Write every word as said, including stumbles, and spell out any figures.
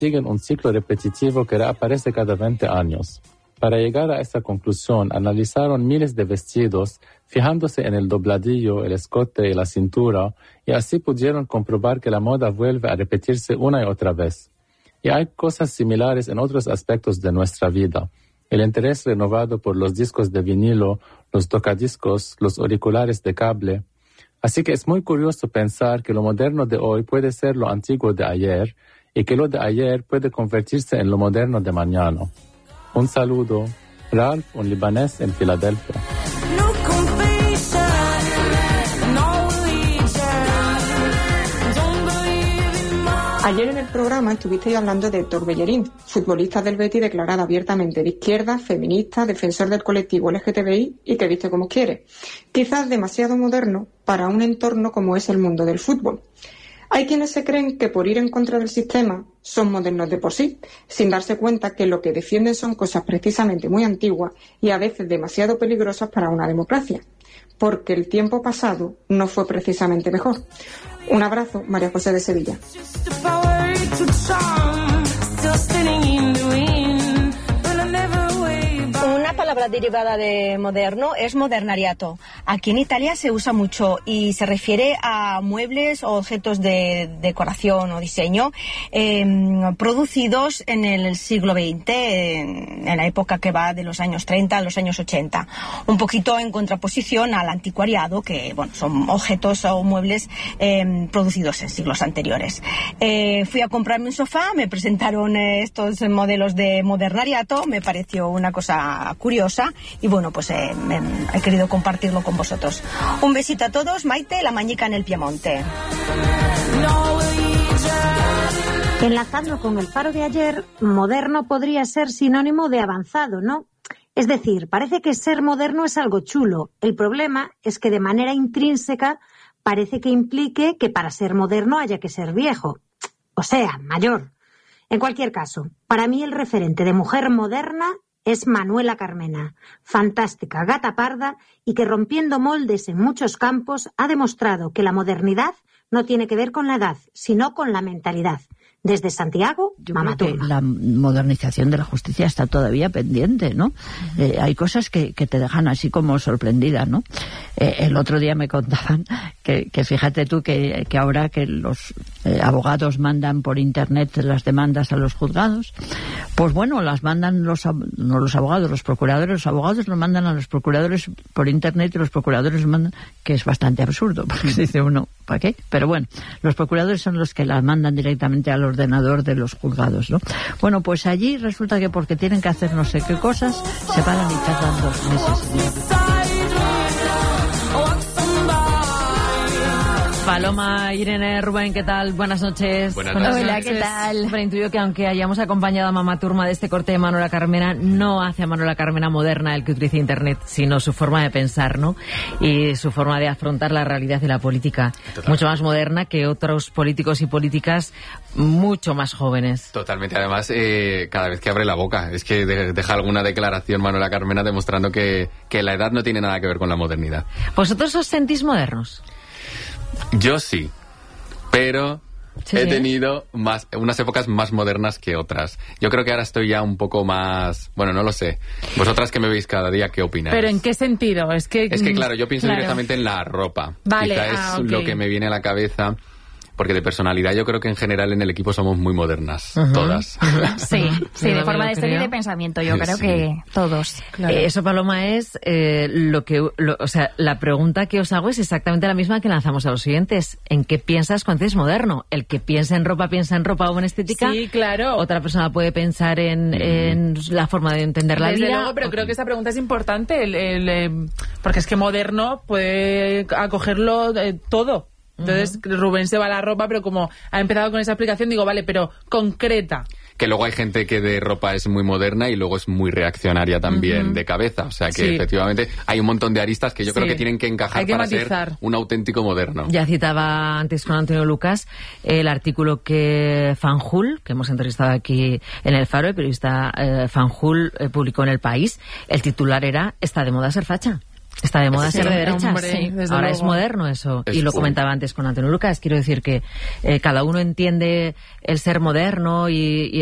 siguen un ciclo repetitivo que reaparece cada veinte años. Para llegar a esta conclusión, analizaron miles de vestidos, fijándose en el dobladillo, el escote y la cintura, y así pudieron comprobar que la moda vuelve a repetirse una y otra vez. Y hay cosas similares en otros aspectos de nuestra vida. El interés renovado por los discos de vinilo, los tocadiscos, los auriculares de cable. Así que es muy curioso pensar que lo moderno de hoy puede ser lo antiguo de ayer, y que lo de ayer puede convertirse en lo moderno de mañana. Un saludo, Ralph, un libanés en Filadelfia. Ayer en el programa estuvisteis hablando de Héctor Bellerín, futbolista del Betis declarado abiertamente de izquierda, feminista, defensor del colectivo L G T B I y que viste como quiere. Quizás demasiado moderno para un entorno como es el mundo del fútbol. Hay quienes se creen que por ir en contra del sistema son modernos de por sí, sin darse cuenta que lo que defienden son cosas precisamente muy antiguas y a veces demasiado peligrosas para una democracia, porque el tiempo pasado no fue precisamente mejor. Un abrazo, María José de Sevilla. Una palabra derivada de moderno es modernariato. Aquí en Italia se usa mucho y se refiere a muebles o objetos de decoración o diseño eh, producidos en el siglo veinte, en, en la época que va de los años treinta a los años ochenta. Un poquito en contraposición al anticuariado, que bueno, son objetos o muebles eh, producidos en siglos anteriores. Eh, fui a comprarme un sofá, me presentaron eh, estos modelos de modernariato, me pareció una cosa curiosa y bueno, pues eh, me, he querido compartirlo con vosotros. Un besito a todos, Maite, la mañica en el Piemonte. Enlazando con el faro de ayer, moderno podría ser sinónimo de avanzado, ¿no? Es decir, parece que ser moderno es algo chulo. El problema es que de manera intrínseca parece que implique que para ser moderno haya que ser viejo, o sea, mayor. En cualquier caso, para mí el referente de mujer moderna es Manuela Carmena, fantástica gata parda y que rompiendo moldes en muchos campos ha demostrado que la modernidad no tiene que ver con la edad, sino con la mentalidad. Desde Santiago, Yo Mama creo que Turma. la modernización de la justicia está todavía pendiente, ¿no? Uh-huh. Eh, hay cosas que, que te dejan así como sorprendida, ¿no? Eh, el otro día me contaban que, que fíjate tú que, que ahora que los eh, abogados mandan por internet las demandas a los juzgados, pues bueno, las mandan los, no los abogados, los procuradores, los abogados los mandan a los procuradores por internet y los procuradores mandan, que es bastante absurdo, porque se dice uno, ¿para qué? Pero bueno, los procuradores son los que las mandan directamente a los ordenador de los juzgados, ¿no? Bueno, pues allí resulta que porque tienen que hacer no sé qué cosas, se paran y tardan dos meses. Paloma, Irene, Rubén, ¿qué tal? Buenas noches. Buenas Buenas noches. Hola, ¿qué tal? Pero intuyo que aunque hayamos acompañado a Mama Turma de este corte de Manuela Carmena, no hace a Manuela Carmena moderna el que utiliza Internet, sino su forma de pensar, ¿no? Y su forma de afrontar la realidad de la política. Total. Mucho más moderna que otros políticos y políticas mucho más jóvenes. Totalmente. Además, eh, cada vez que abre la boca, es que de, deja alguna declaración Manuela Carmena demostrando que, que la edad no tiene nada que ver con la modernidad. ¿Vosotros os sentís modernos? Yo sí, pero sí, he tenido más unas épocas más modernas que otras. Yo creo que ahora estoy ya un poco más... Bueno, no lo sé. Vosotras que me veis cada día, ¿qué opináis? ¿Pero en qué sentido? Es que, es que claro, yo pienso claro. directamente en la ropa. Vale, Quizá es ah, okay. lo que me viene a la cabeza... Porque de personalidad yo creo que en general en el equipo somos muy modernas, uh-huh. todas. Sí, sí, de forma de ser y de pensamiento, yo creo sí. que todos. Claro. Eh, eso, Paloma, es eh, lo que... Lo, o sea, la pregunta que os hago es exactamente la misma que lanzamos a los siguientes. ¿En qué piensas cuando es moderno? El que piensa en ropa, piensa en ropa o en estética. Sí, claro. Otra persona puede pensar en, en la forma de entender la Desde vida. Luego, pero o... creo que esta pregunta es importante, el, el, el, porque es que moderno puede acogerlo eh, todo. Entonces uh-huh. Rubén se va a la ropa, pero como ha empezado con esa explicación, digo, vale, pero concreta. Que luego hay gente que de ropa es muy moderna y luego es muy reaccionaria también uh-huh. de cabeza. O sea que sí. efectivamente hay un montón de aristas que yo sí. creo que tienen que encajar que para matizar. Ser un auténtico moderno. Ya citaba antes con Antonio Lucas el artículo que Fanjul, que hemos entrevistado aquí en El Faro, el periodista eh, Fanjul eh, publicó en El País. El titular era: ¿está de moda ser facha? Está de moda sí, ser de derechas. Hombre, sí. desde Ahora luego. es moderno eso. Es y lo full. comentaba antes con Antonio Lucas. Quiero decir que eh, cada uno entiende el ser moderno y, y